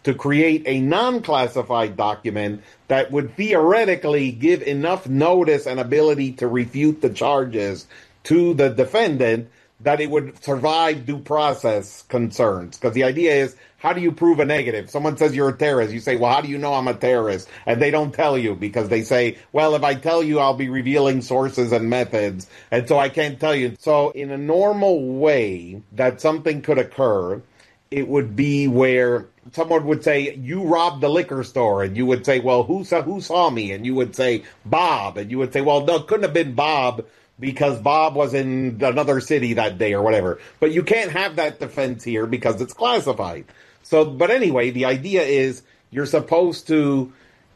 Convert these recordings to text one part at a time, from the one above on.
to create a non-classified document that would theoretically give enough notice and ability to refute the charges to the defendant that it would survive due process concerns. Because the idea is, how do you prove a negative? Someone says you're a terrorist. You say, well, how do you know I'm a terrorist? And they don't tell you because they say, well, if I tell you, I'll be revealing sources and methods. And so I can't tell you. So in a normal way that something could occur, it would be where someone would say, you robbed the liquor store. And you would say, well, who saw me? And you would say, Bob. And you would say, well, no, it couldn't have been Bob, because Bob was in another city that day or whatever. But you can't have that defense here because it's classified. So, but anyway, the idea is you're supposed to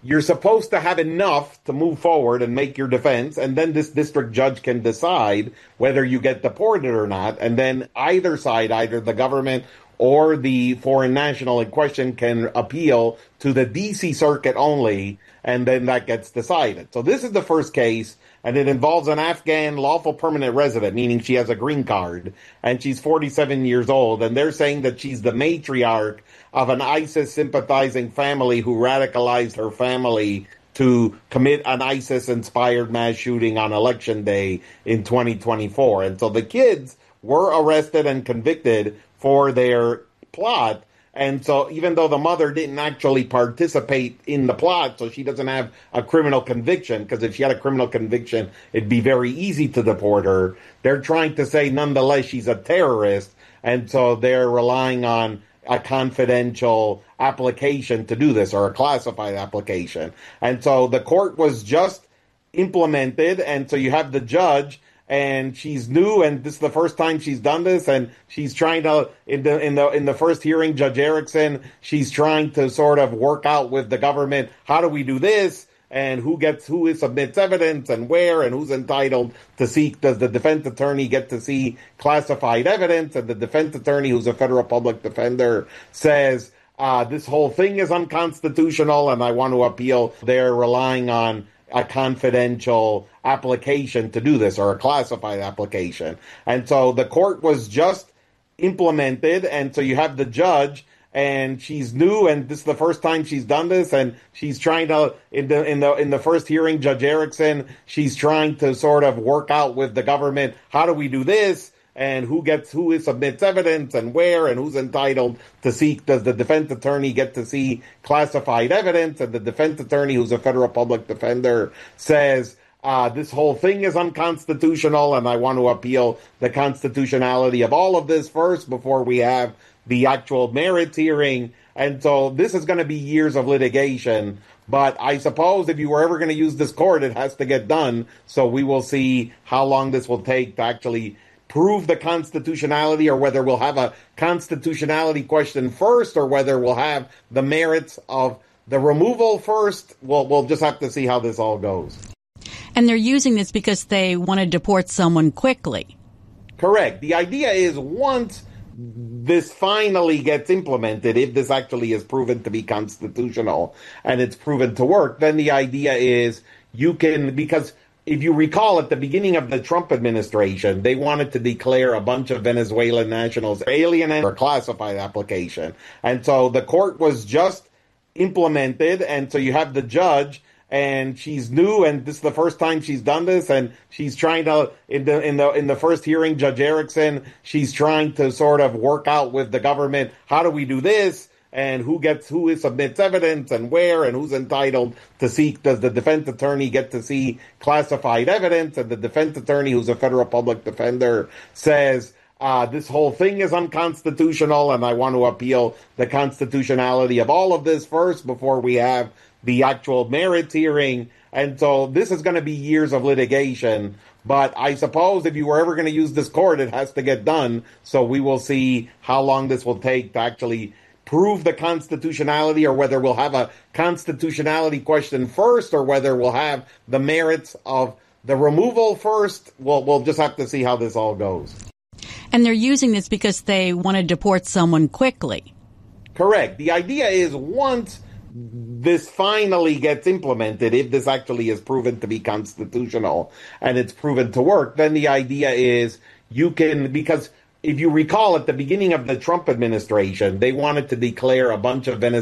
have enough to move forward and make your defense, and then this district judge can decide whether you get deported or not, and then either side, either the government or the foreign national in question, can appeal to the D.C. Circuit only, and then that gets decided. So this is the first case, and it involves an Afghan lawful permanent resident, meaning she has a green card, and she's 47 years old, and they're saying that she's the matriarch of an ISIS-sympathizing family who radicalized her family to commit an ISIS-inspired mass shooting on Election Day in 2024. And so the kids were arrested and convicted for their plot. And so even though the mother didn't actually participate in the plot, so she doesn't have a criminal conviction, because if she had a criminal conviction, it'd be very easy to deport her. They're trying to say, nonetheless, she's a terrorist. And so they're relying on a confidential application to do this, or a classified application. And so the court was just implemented. And so you have the judge, and she's new, and this is the first time she's done this, and she's trying to, in the first hearing, Judge Erickson, she's trying to sort of work out with the government, how do we do this, and who submits evidence, and where, and who's entitled to seek. Does the defense attorney get to see classified evidence? And the defense attorney, who's a federal public defender, says, this whole thing is unconstitutional, and I want to appeal. They're relying on a confidential application to do this, or a classified application. And so the court was just implemented, and so you have the judge, and she's new, and this is the first time she's done this, and she's trying to, in the first hearing, Judge Erickson, she's trying to sort of work out with the government, how do we do this? And who submits evidence, and where, and who's entitled to seek. Does the defense attorney get to see classified evidence? And the defense attorney, who's a federal public defender, says, this whole thing is unconstitutional, and I want to appeal the constitutionality of all of this first before we have the actual merits hearing. And so this is going to be years of litigation. But I suppose if you were ever going to use this court, it has to get done. So we will see how long this will take to actually prove the constitutionality, or whether we'll have a constitutionality question first, or whether we'll have the merits of the removal first. We'll just have to see how this all goes. And they're using this because they want to deport someone quickly. Correct. The idea is, once this finally gets implemented, if this actually is proven to be constitutional and it's proven to work, then the idea is you can, because if you recall, at the beginning of the Trump administration, they wanted to declare a bunch of Venezuelan nationals alien or classified application. And so the court was just implemented, and so you have the judge, and she's new, and this is the first time she's done this, and she's trying to, in the first hearing, Judge Erickson, she's trying to sort of work out with the government, how do we do this? And who submits evidence, and where, and who's entitled to seek. Does the defense attorney get to see classified evidence? And the defense attorney, who's a federal public defender, says, this whole thing is unconstitutional, and I want to appeal the constitutionality of all of this first before we have the actual merits hearing. And so this is going to be years of litigation. But I suppose if you were ever going to use this court, it has to get done. So we will see how long this will take to actually prove the constitutionality, or whether we'll have a constitutionality question first, or whether we'll have the merits of the removal first. We'll just have to see how this all goes. And they're using this because they want to deport someone quickly. Correct. The idea is, once this finally gets implemented, if this actually is proven to be constitutional and it's proven to work, then the idea is you can, because if you recall, at the beginning of the Trump administration, they wanted to declare a bunch of Venezuelan